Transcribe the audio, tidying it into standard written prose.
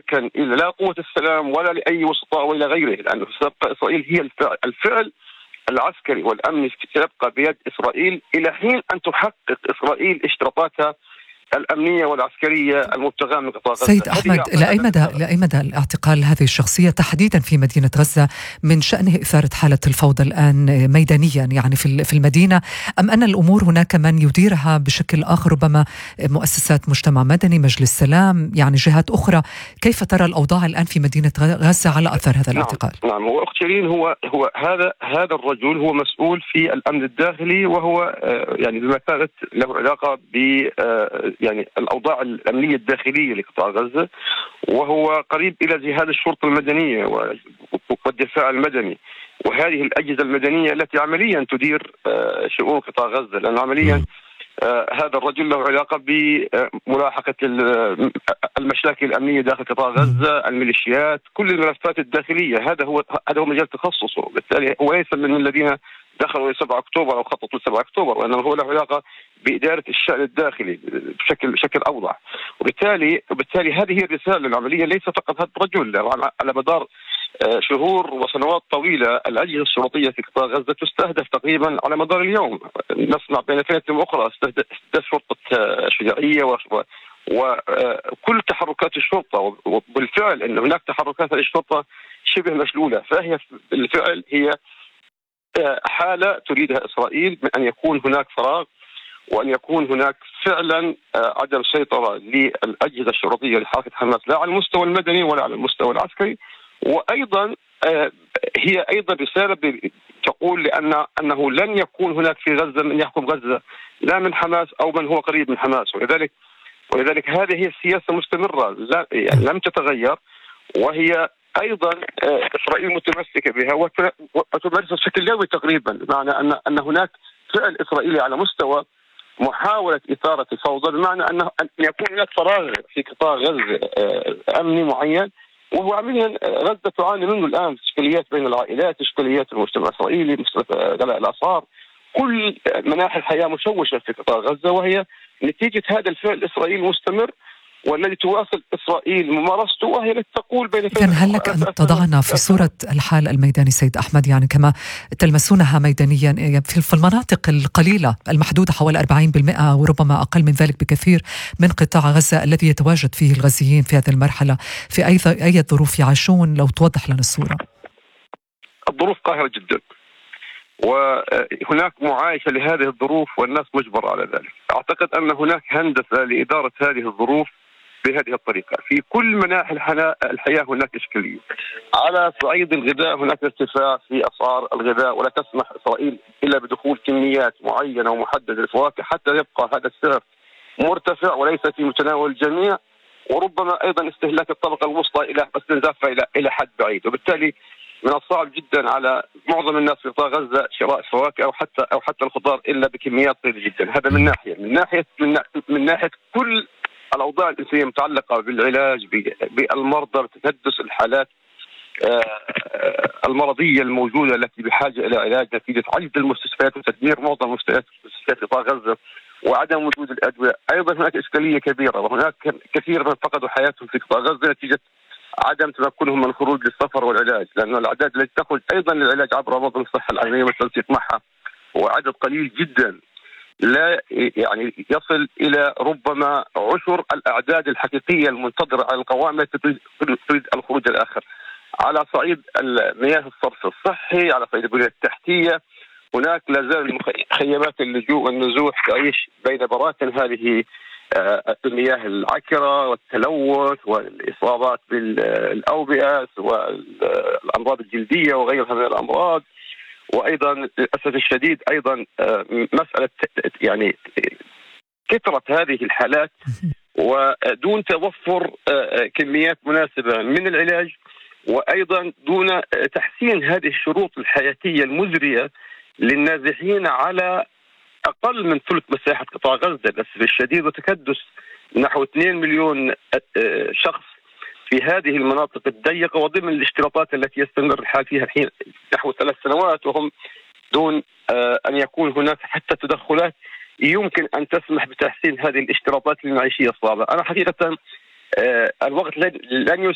يركن إلى لا قوة السلام ولا لأي وسطاء ولا غيره، لأنه ستبقى إسرائيل هي الفعل العسكري والأمني سيبقى بيد إسرائيل إلى حين أن تحقق إسرائيل اشتراطاتها الأمنية والعسكرية المبتغاة من قطاع غزة. سيد أحمد، إلى أي مدى الاعتقال هذه الشخصية تحديدا في مدينة غزة من شأنه إثارة حالة الفوضى الآن ميدانيا يعني في المدينة، أم أن الأمور هناك من يديرها بشكل آخر، ربما مؤسسات مجتمع مدني، مجلس سلام، يعني جهات أخرى؟ كيف ترى الأوضاع الآن في مدينة غزة على أثر هذا الاعتقال؟ نعم، هو أخت شيرين، هو هذا الرجل هو مسؤول في الأمن الداخلي، وهو يعني بمثابة له علاقة ب يعني الأوضاع الأمنية الداخلية لقطاع غزة، وهو قريب إلى جهاز الشرطة المدنية والدفاع المدني، وهذه الأجهزة المدنية التي عمليا تدير شؤون قطاع غزة، لأن عمليا هذا الرجل له علاقة بملاحقة المشاكل الأمنية داخل قطاع غزة، الميليشيات، كل الملفات الداخلية. هذا هو مجال تخصصه، بالتالي هو ليس من الذين دخلوا 7 أكتوبر أو خططوا 7 أكتوبر، وإنما هو له علاقة بإدارة الشأن الداخلي بشكل أوضح. وبالتالي هذه هي الرسالة العملية، ليس فقط هذا الرجل. على مدار شهور وسنوات طويلة الأجهزة الشرطية في قطاع غزة تستهدف تقريبا على مدار اليوم. نسمع بين فئة أخرى استهداف شرطة شجاعية وكل تحركات الشرطة، وبالفعل أن هناك تحركات الشرطة شبه مشلولة، فهي بالفعل هي حالة تريدها إسرائيل من أن يكون هناك فراغ، وأن يكون هناك فعلا عدم سيطرة للأجهزة الشرطية لحركة حماس، لا على المستوى المدني ولا على المستوى العسكري. وأيضا هي أيضا رسالة تقول أنه لن يكون هناك في غزة من يحكم غزة لا من حماس أو من هو قريب من حماس، ولذلك هذه هي السياسة مستمرة يعني لم تتغير، وهي أيضا إسرائيل متمسكة بها وتمارسها بشكل يومي تقريبا، بمعنى أن هناك فعل إسرائيلي على مستوى محاولة إثارة الفوضى، بمعنى أن يكون هناك فراغ في قطاع غزة أمني معين، وهو عمليا غزة تعاني منه الآن، إشكاليات بين العائلات، إشكاليات المجتمع الإسرائيلي، غلاء الأسعار، كل مناحي الحياة مشوشة في قطاع غزة، وهي نتيجة هذا الفعل الإسرائيلي المستمر والذي تواصل إسرائيل ممارسته، وهي التي تقول بين إذن هل لك أن تضعنا في صورة الحال الميداني سيد أحمد، يعني كما تلمسونها ميدانيا في المناطق القليلة المحدودة حوالي 40% وربما أقل من ذلك بكثير من قطاع غزة الذي يتواجد فيه الغزيين في هذه المرحلة، في أي ظروف يعيشون؟ لو توضح لنا الصورة. الظروف قاهرة جدا، وهناك معايشة لهذه الظروف والناس مجبرة على ذلك. أعتقد أن هناك هندسة لإدارة هذه الظروف بهذه الطريقة. في كل مناحي الحياة هناك إشكالية. على صعيد الغذاء هناك ارتفاع في أسعار الغذاء، ولا تسمح إسرائيل إلا بدخول كميات معينة ومحددة للفواكه حتى يبقى هذا السعر مرتفع وليس في متناول الجميع، وربما أيضا استهلاك الطبقة الوسطى إلى استنزافها إلى حد بعيد. وبالتالي من الصعب جدا على معظم الناس في قطاع غزة شراء الفواكه أو حتى الخضار إلا بكميات قليلة جدا. هذا من ناحية كل الأوضاع الإنسانية المتعلقة بالعلاج، بالمرضى، بتكدس الحالات المرضية الموجودة التي بحاجة إلى علاج نتيجة عجز المستشفيات وتدمير معظم مستشفيات قطاع غزة وعدم وجود الأدوية. أيضا هناك إشكالية كبيرة، وهناك كثير من فقدوا حياتهم في قطاع غزة نتيجة عدم تمكنهم من الخروج للسفر والعلاج، لأن الأعداد التي تخرج أيضا للعلاج عبر منظمة الصحة العالمية والتنسيق معها هو عدد قليل جدا، لا يعني يصل إلى ربما عشر الأعداد الحقيقية المنتظرة على القوائم التي تريد الخروج الآخر. على صعيد مياه الصرف الصحي، على صعيد البنية التحتية، هناك لا زال خيامات اللجوء والنزوح تعيش بين براكن هذه المياه العكرة والتلوث والإصابات بالأوبئة والأمراض الجلدية وغيرها من الأمراض. وأيضا للأسف الشديد أيضا مسألة يعني كثرة هذه الحالات ودون توفر كميات مناسبة من العلاج، وأيضا دون تحسين هذه الشروط الحياتية المزرية للنازحين على أقل من ثلث مساحة قطاع غزة للأسف الشديد، وتكدس نحو 2 مليون شخص في هذه المناطق الضيقة وضمن الاشتراطات التي يستمر الحال فيها الحين نحو 3 سنوات، وهم دون أن يكون هناك حتى تدخلات يمكن أن تسمح بتحسين هذه الاشتراطات المعيشية الصعبة. أنا حقيقة الوقت لن